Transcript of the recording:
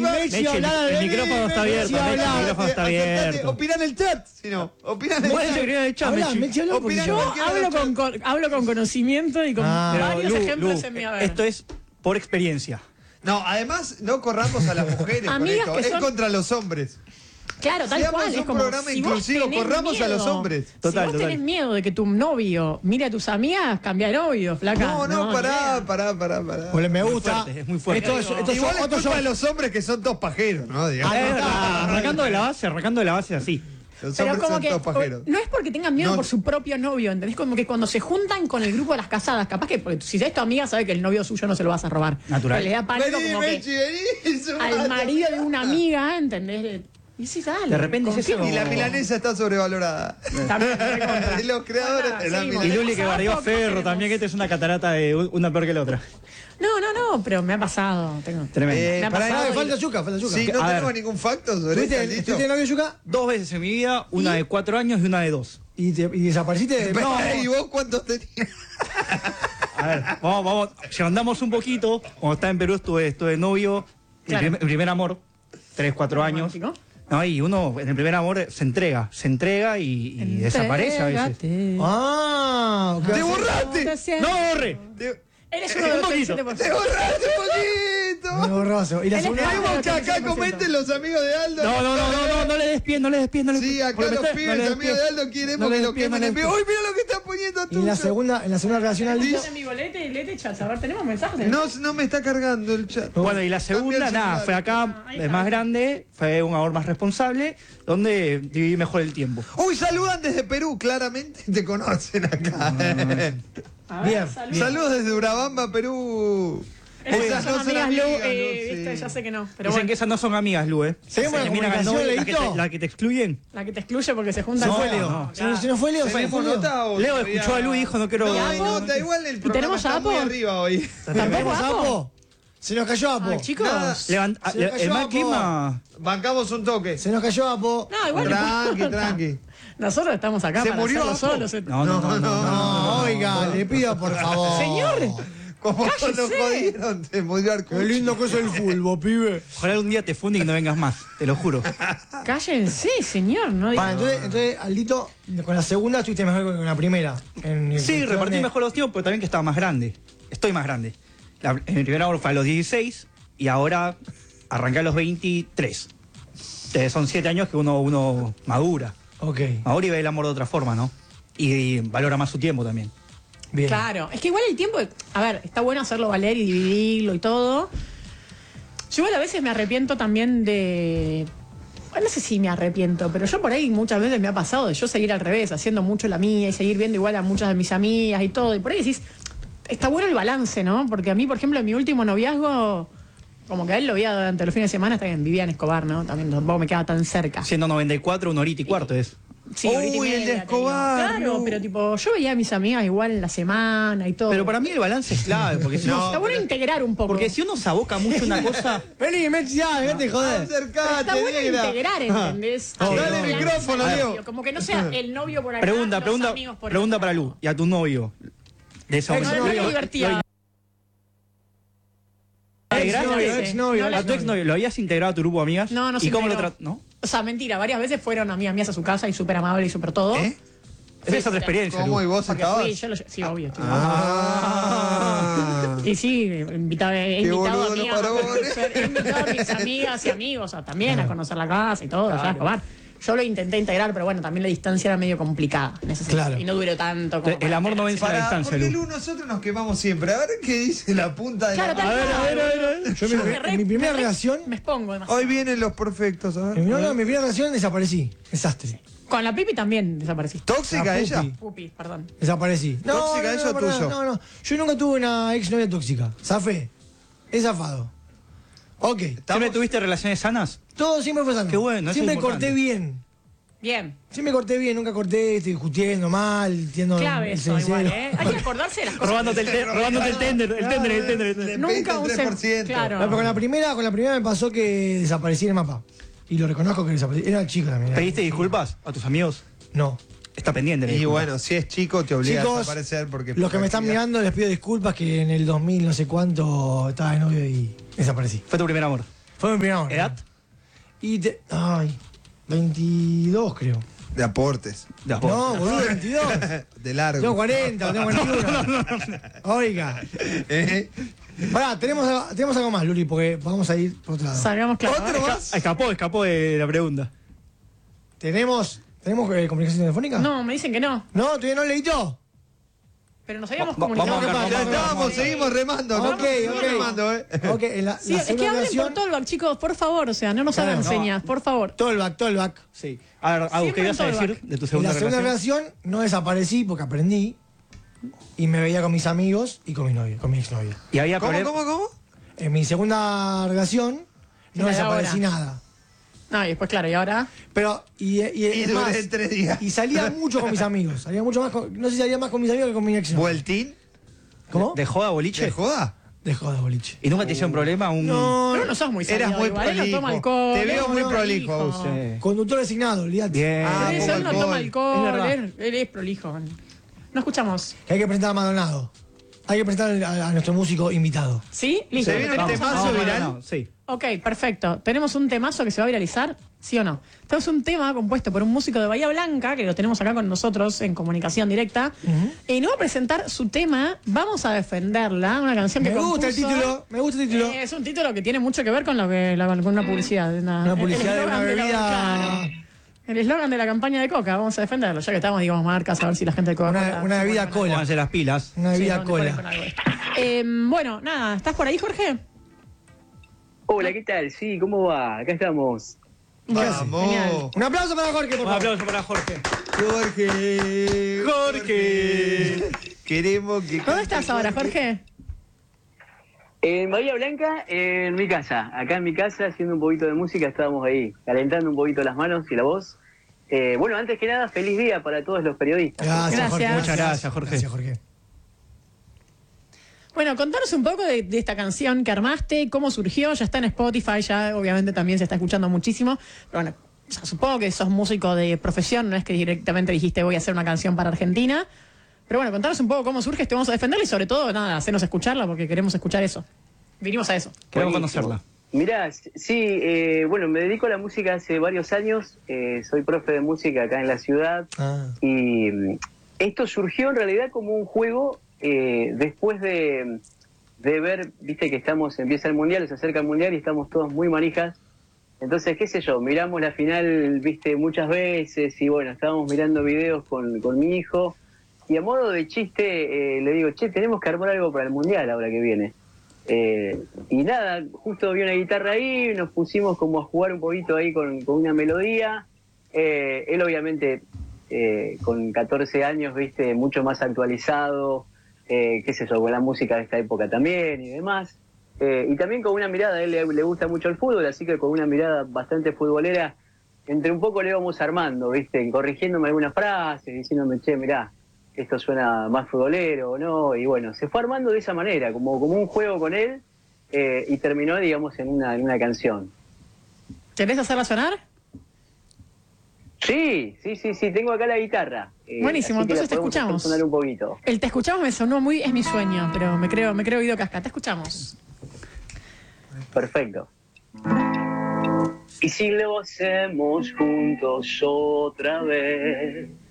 Mechi, el micrófono está abierto. El micrófono está abierto. Opina en el chat, si no. Opina en el chat. Yo hablo con conocimiento y con varios ejemplos en mi haber. Esto es por experiencia. No, además, no corramos a las mujeres con esto. Es contra los hombres. Claro, tal cual. Es un como programa si inclusivo, corramos a los hombres. Total, si vos tenés miedo de que tu novio mire a tus amigas, cambia de novio, flaca. No, pará. Pues me gusta. Es muy fuerte. Igual es culpa de los hombres que son dos pajeros, ¿no? Arrancando de la base así. Los pero hombres como son que todos pajeros. no es porque tengan miedo por su propio novio, ¿entendés? Como que cuando se juntan con el grupo de las casadas, capaz que porque si es tu amiga sabe que el novio suyo no se lo vas a robar. Natural. Pero le da pánico como que al marido de una amiga, ¿entendés? Y sí, dale. De repente es eso. Y la milanesa está sobrevalorada. Y los creadores de la milanesa. Y Luli que barrió a Ferro también, que esta es una catarata de una peor que la otra. No, pero me ha pasado. Tremendo. Me ha pasado. Falta Yuka. Sí, no tenemos ningún facto sobre esto. ¿Tuviste novio, Yuka? 2 veces en mi vida, una de 4 años y una de 2. ¿Y desapareciste? No. ¿Y vos cuántos tenías? A ver, vamos, si andamos un poquito, cuando estaba en Perú estuve novio, Claro. el primer amor, 3, 4 años. ¿Romántico? No, y uno en el primer amor se entrega y desaparece a veces. ¡Te borraste! ¡No borré! Eres uno de los 37%. ¡Te borraste un poquito! Me borroso. Y la segunda. Queremos que acá comenten los amigos de Aldo. No le des pie. Sí, acá los pibes, amigos de Aldo, queremos que lo quemen en pie. ¡Uy, mira lo que está poniendo tú! Y en la segunda relación al día. Mi bolete y lete chats. A ver, tenemos mensajes. No me está cargando el chat. Bueno, y la segunda, nada, fue acá, es más grande, fue un amor más responsable, donde viví mejor el tiempo. Uy, saludan desde Perú, claramente te conocen acá. Bien. Saludos desde Urabamba, Perú. Esas son amigas, Lu, sí. ya sé que no. Pero Dicen bueno, que esas no son amigas, Lu, ¿eh? ¿Seguimos la Miran al comunicación, novio, Leito? la que te excluyen. la que te excluye porque se juntan No, con Leo. No, Si no fue Leo, se ¿Tenemos fue Leo. nota o Leo todavía? escuchó a Lu y dijo, no quiero... No hay nota, igual el programa tenemos está a muy Apo? arriba hoy. ¿Tenemos a Apo? Se nos cayó Apo. chicos. Nada. Se nos El cayó mal Apo. clima... Bancamos un toque. Se nos cayó Apo. No, igual no importa. Tranqui. Nosotros estamos acá ¿Se para murió hacerlo Apo? solos. No, oiga, le pido por favor. Señor. Como nos ¡Cállese! jodieron, se murió Arcucho. Qué lindo que es el fútbol, pibe. Ojalá un día te funde y no vengas más, te lo juro. Cállense, señor. No diga- Entonces, Aldito, con la segunda estuviste mejor que con la primera. Sí, repartí mejor los tiempos, pero también que estaba más grande. Estoy más grande. En el primer amor fue a los 16 y ahora arranqué a los 23. Son 7 años que uno madura. Ok, Madura y ve el amor de otra forma, ¿no? Y valora más su tiempo también. bien. Claro, es que igual el tiempo, a ver, está bueno hacerlo valer y dividirlo y todo. Yo igual a veces me arrepiento también de... Bueno, no sé si me arrepiento, pero yo por ahí muchas veces me ha pasado de yo seguir al revés, haciendo mucho la mía y seguir viendo igual a muchas de mis amigas y todo. Y por ahí decís, está bueno el balance, ¿no? Porque a mí, por ejemplo, en mi último noviazgo, como que a él lo veía durante los fines de semana, también vivía en Escobar, ¿no? También tampoco me quedaba tan cerca. Siendo 94, 1 horita y cuarto es. Sí, horita y Uy, el media, de te Escobar, digo. Claro, no. pero tipo, yo veía a mis amigas igual en la semana y todo. Pero para mí el balance es clave, porque si Está bueno integrar un poco. porque si uno se aboca mucho en una cosa... Vení, Mechi, ya, dejate joder. Está Acercate, bueno negra. integrar, ¿entendés? Dale Hacer un micrófono, balance, Leo. Como que no sea el novio por acá, Pregunta los amigos por para acá. Lu. ¿Y a tu novio? De esa No, no, no, divertida. Exnovio. ¿A tu exnovio lo habías integrado a tu grupo de amigas? No, no ¿Y se cómo lo integró. tratas? ¿No? O sea, mentira, varias veces fueron amigas mías a su casa y súper amable y súper todo. ¿Eh? Esa es otra experiencia, ¿Cómo? ¿Y Lu. vos Porque estabas? fui, yo lo, sí, obvio. estoy Ah. Y sí, he invitado boludo, a amigas, no paró, he invitado a mis amigas y amigos también a conocer la casa y todo, ya, a Escobar. Yo lo intenté integrar, pero bueno, también la distancia era medio complicada en ese sentido. Claro. Y no duró tanto como... El amor no vence la distancia, Porque Lu. Lu, nosotros nos quemamos siempre. A ver qué dice la punta de Claro, la tal mano. cual. Yo en mi primera relación, Me expongo demasiado. Hoy vienen los perfectos, a ver. en mi primera relación desaparecí. Desastre. Con la Pipi también desapareciste. ¿Tóxica La ella? pupi. Pupi, perdón. Desaparecí. ¿Tóxica ella o perdón, tuyo? No. Yo nunca tuve una exnovia tóxica. Zafé. Es zafado. Ok. ¿Siempre tuviste relaciones sanas? Todo siempre fue sano. Qué bueno, eso siempre es importante. corté bien. Bien. Siempre corté bien, nunca corté, estoy discutiendo mal, entiendo. Clave eso igual, ¿eh? Hay que acordarse de las cosas. Robándote el tender, el tender. Nunca un 23%. Claro. No, pero con la primera me pasó que desaparecí en el mapa. Y lo reconozco que desaparecí. Era chico también. ¿Pediste disculpas a tus amigos? No. Está pendiente. la Y disculpa. bueno, si es chico te obliga a Chicos, desaparecer porque... los que me están mirando les pido disculpas que en el 2000 no sé cuánto estaba de novio y desaparecí. Fue tu primer amor. Fue mi primer amor. ¿Edad? Ay, 22 creo. De aportes. No, No, boludo, 22. De largo. Tengo 40, tengo 41. Oiga. Pará, tenemos algo más, Luli, porque vamos a ir por otro lado. Salgamos claro. ¿Otro más? Escapó de la pregunta. ¿Tenemos comunicación telefónica? No, me dicen que no. No, todavía no leí yo. Pero nos habíamos Vamos comunicado. a Ya estábamos, seguimos remando. Ok, Seguimos ok. remando, Ok, Sí, es que hablen por Tollback, chicos, por favor. O sea, no nos hagan no. señas, por favor. Tollback. Sí. A ver, Agus, ¿qué Siempre ibas a en decir Tollback. de tu En segunda la segunda relación? relación no desaparecí porque aprendí y me veía con mis amigos y con mi novia, con mi exnovia. Y había ¿Cómo, problema- cómo? En mi segunda relación no la de desaparecí ahora. nada. No, y después, claro, y ahora. Pero, y es duré más, 3 días. y salía mucho con mis amigos. Salía mucho más no sé si salía más con mis amigos que con mi ex. ¿Vueltín? ¿Cómo? ¿De joda boliche? ¿De joda? Dejó de boliche. ¿Y nunca te hicieron problema? No, Pero no sos muy Eras salido, muy igual, él no toma prolijo. alcohol. Te veo él muy no prolijo, prolijo. Agus. Sí. conductor designado, olvídate. Bien. Ah, Sí, poco él no alcohol. toma Es alcohol, verdad. él es prolijo. No escuchamos. Que hay que presentar a Maldonado. Hay que presentar a nuestro músico invitado. ¿Sí? Listo. ¿Se viene un Tenemos temazo un- viral? Sí. Ok, perfecto. ¿Tenemos un temazo que se va a viralizar? ¿Sí o no? Tenemos un tema compuesto por un músico de Bahía Blanca, que lo tenemos acá con nosotros en comunicación directa. Y nos va a presentar su tema, Vamos a defenderla, una canción que Me gusta el compuso. título, me gusta el título. Es un título que tiene mucho que ver con con una publicidad. Una publicidad de una eslogan bebida. claro. El eslogan de la campaña de Coca, vamos a defenderlo. Ya que estamos, digamos, marcas, a ver si la gente de Coca. Una bebida cola. Pónganse las pilas. Una bebida cola. Bueno, nada, ¿estás por ahí, Jorge? Hola, ¿qué tal? Sí, ¿cómo va? Acá estamos. Vamos. Genial. Un aplauso para Jorge, por Un favor. aplauso para Jorge. Jorge. Jorge. Queremos que... ¿Dónde estás ahora, Jorge? En Bahía Blanca, en mi casa. Acá en mi casa, haciendo un poquito de música, estábamos ahí, calentando un poquito las manos y la voz. Bueno, antes que nada, feliz día para todos los periodistas. Gracias, Jorge. Gracias. Muchas gracias, Jorge. Gracias, Jorge. Bueno, contanos un poco de esta canción que armaste, cómo surgió, ya está en Spotify, ya obviamente también se está escuchando muchísimo. Pero bueno, o sea, supongo que sos músico de profesión, no es que directamente dijiste voy a hacer una canción para Argentina. Pero bueno, contanos un poco cómo surge, vamos a defenderla y sobre todo, nada, hacernos escucharla porque queremos escuchar eso. Vinimos a eso. Queremos Buenísimo. conocerla. Mirá, sí, bueno, me dedico a la música hace varios años. Soy profe de música acá en la ciudad. Y esto surgió en realidad como un juego después de ver, viste que empieza el mundial, se acerca el mundial y estamos todos muy manijas. Entonces, qué sé yo, miramos la final, viste, muchas veces y bueno, estábamos mirando videos con mi hijo y a modo de chiste le digo, che, tenemos que armar algo para el mundial ahora que viene. Y nada, justo vi una guitarra ahí, nos pusimos como a jugar un poquito ahí con una melodía. Él obviamente con 14 años, viste, mucho más actualizado, qué sé yo, con la música de esta época también y demás. Y también con una mirada, a él le gusta mucho el fútbol, así que con una mirada bastante futbolera, entre un poco le íbamos armando, viste, corrigiéndome algunas frases, diciéndome, che, mirá, esto suena más futbolero o no, y bueno, se fue armando de esa manera, como un juego con él, y terminó, digamos, en una canción. ¿Querés hacerla sonar? Sí, tengo acá la guitarra. Buenísimo, así que entonces te la podemos hacer escuchamos. sonar un poquito. El te escuchamos me sonó muy, es mi sueño, pero me creo oído casca. Te escuchamos. Perfecto. Y si lo hacemos juntos otra vez,